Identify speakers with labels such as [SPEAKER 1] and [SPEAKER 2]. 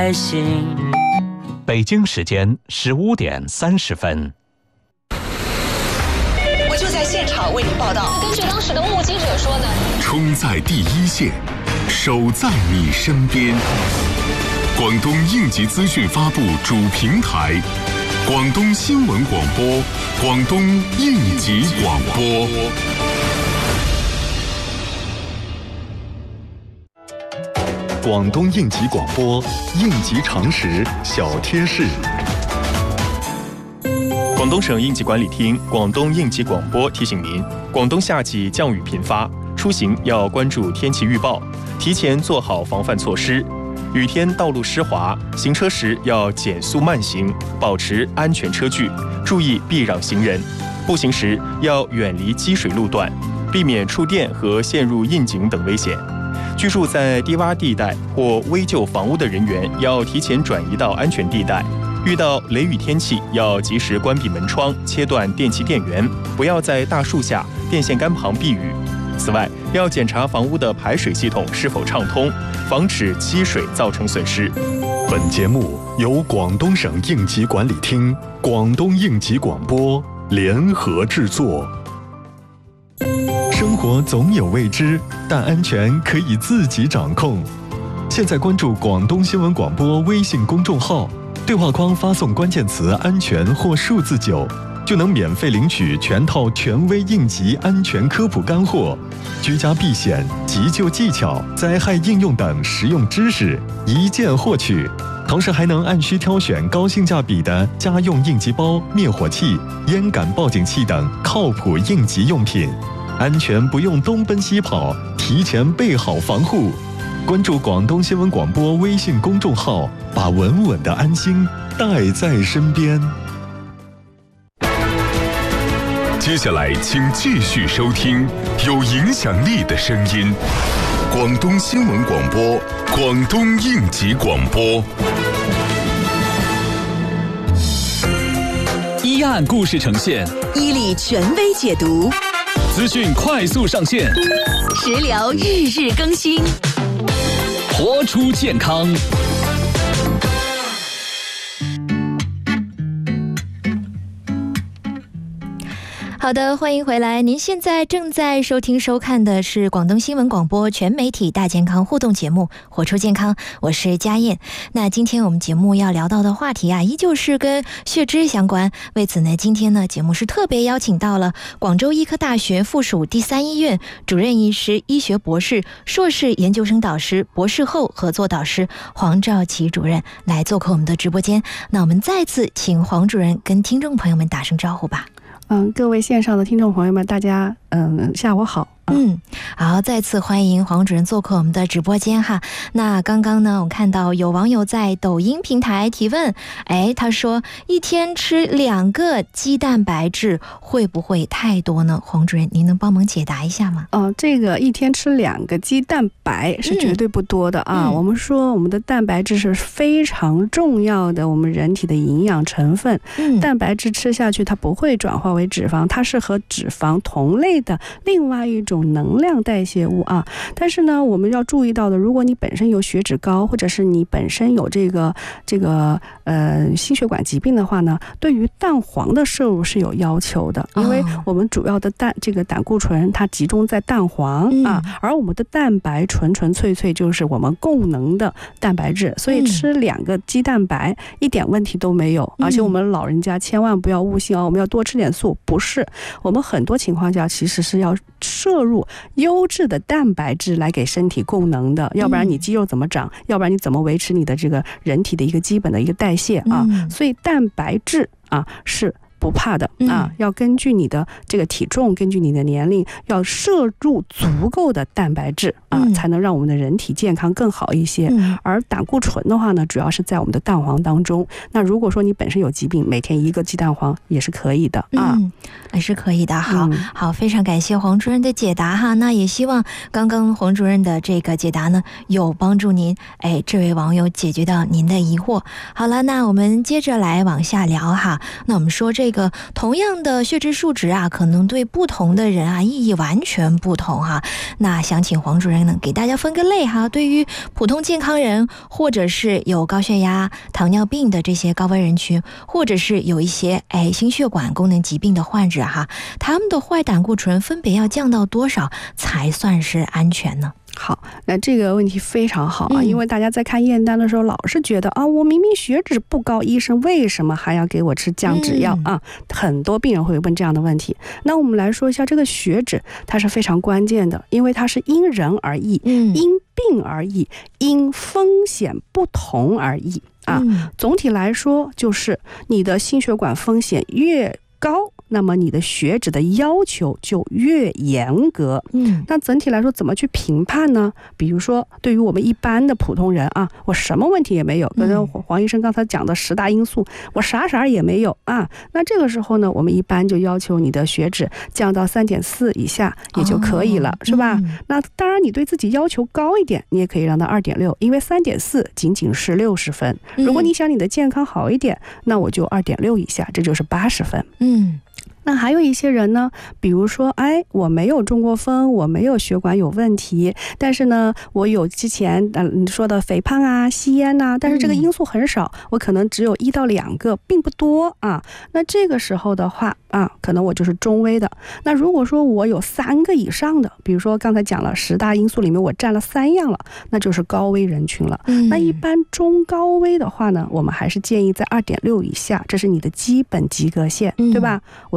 [SPEAKER 1] 北京时间15点30分。
[SPEAKER 2] 我就在现场为您报道。
[SPEAKER 3] 根据当时的目击者说呢，
[SPEAKER 4] 冲在第一线，守在你身边。广东应急资讯发布主平台，广东新闻广播，广东应急广播。
[SPEAKER 5] 广东应急广播，应急常识小贴士。
[SPEAKER 6] 广东省应急管理厅、广东应急广播提醒您：广东夏季降雨频发，出行要关注天气预报，提前做好防范措施。雨天道路湿滑，行车时要减速慢行，保持安全车距，注意避让行人。步行时要远离积水路段，避免触电和陷入窨井等危险。居住在低洼地带或危旧房屋的人员要提前转移到安全地带。遇到雷雨天气，要及时关闭门窗，切断电器电源，不要在大树下、电线杆旁避雨。此外，要检查房屋的排水系统是否畅通，防止积水造成损失。
[SPEAKER 5] 本节目由广东省应急管理厅、广东应急广播联合制作。生活总有未知，但安全可以自己掌控。现在关注广东新闻广播微信公众号，对话框发送关键词“安全”或数字9，就能免费领取全套权威应急安全科普干货、居家避险、急救技巧、灾害应用等实用知识，一键获取。同时还能按需挑选高性价比的家用应急包、灭火器、烟感报警器等靠谱应急用品。安全不用东奔西跑，提前备好防护。关注广东新闻广播微信公众号，把稳稳的安心带在身边。
[SPEAKER 4] 接下来请继续收听有影响力的声音，广东新闻广播，广东应急广播。
[SPEAKER 7] 一案故事呈现，
[SPEAKER 2] 伊利权威解读，
[SPEAKER 7] 资讯快速上线，
[SPEAKER 2] 食疗日日更新，
[SPEAKER 7] 活出健康。
[SPEAKER 8] 好的，欢迎回来。您现在正在收听收看的是广东新闻广播全媒体大健康互动节目《活出健康》，我是佳燕。那今天我们节目要聊到的话题啊，依旧是跟血脂相关。为此呢，今天呢，节目是特别邀请到了广州医科大学附属第3医院主任医师、医学博士、硕士研究生导师、博士后合作导师黄兆琪主任来做客我们的直播间。那我们再次请黄主任跟听众朋友们打声招呼吧。
[SPEAKER 9] 各位线上的听众朋友们，大家下午好。
[SPEAKER 8] 好，再次欢迎黄主任做客我们的直播间哈。那刚刚呢，我看到有网友在抖音平台提问，他说一天吃2个鸡蛋白质会不会太多呢？黄主任，您能帮忙解答一下吗？
[SPEAKER 9] 这个一天吃2个鸡蛋白是绝对不多的啊。我们说我们的蛋白质是非常重要的，我们人体的营养成分。蛋白质吃下去它不会转化为脂肪，它是和脂肪同类的另外一种能量代谢物啊。但是呢，我们要注意到的，如果你本身有血脂高，或者是你本身有这个心血管疾病的话呢，对于蛋黄的摄入是有要求的，因为我们主要的胆固醇它集中在蛋黄啊，而我们的蛋白纯粹就是我们供能的蛋白质，所以吃2个鸡蛋白一点问题都没有。而且我们老人家千万不要误信我们要多吃点素，不是，我们很多情况下其实是要摄入优质的蛋白质来给身体供能的，要不然你肌肉怎么长，要不然你怎么维持你的这个人体的一个基本的一个代谢啊？所以蛋白质啊是不怕的啊，要根据你的这个体重，根据你的年龄，要摄入足够的蛋白质啊，才能让我们的人体健康更好一些。而胆固醇的话呢，主要是在我们的蛋黄当中。那如果说你本身有疾病，每天1个鸡蛋黄也是可以的啊，
[SPEAKER 8] 还是可以的。好，非常感谢黄主任的解答哈。那也希望刚刚黄主任的这个解答呢，有帮助您这位网友解决到您的疑惑。好了，那我们接着来往下聊哈。那我们说这这个同样的血脂数值啊，可能对不同的人啊意义完全不同哈。那想请黄主任呢给大家分个类哈，对于普通健康人，或者是有高血压、糖尿病的这些高危人群，或者是有一些心血管功能疾病的患者哈，他们的坏胆固醇分别要降到多少才算是安全呢？
[SPEAKER 9] 好，那这个问题非常好啊，因为大家在看验单的时候老是觉得啊，我明明血脂不高，医生为什么还要给我吃降脂药啊？很多病人会问这样的问题。那我们来说一下这个血脂，它是非常关键的，因为它是因人而异，因病而异，因风险不同而异啊。总体来说，就是你的心血管风险越高，那么你的血脂的要求就越严格。那整体来说怎么去评判呢？比如说对于我们一般的普通人啊，我什么问题也没有，跟黄医生刚才讲的10大因素，我啥也没有啊。那这个时候呢，我们一般就要求你的血脂降到3.4以下也就可以了，是吧？那当然你对自己要求高一点，你也可以让到2.6，因为3.4仅仅是60分。如果你想你的健康好一点，那我就2.6以下，这就是80分。那还有一些人呢，比如说我没有中过风，我没有血管有问题，但是呢我有之前你说的肥胖啊、吸烟啊，但是这个因素很少，我可能只有1到2个，并不多啊。那这个时候的话可能我就是中危的。那如果说我有3个以上的，比如说刚才讲了10大因素里面我占了3样了，那就是高危人群了。那一般中高危的话呢，我们还是建议在2.6以下，这是你的基本及格线，对吧？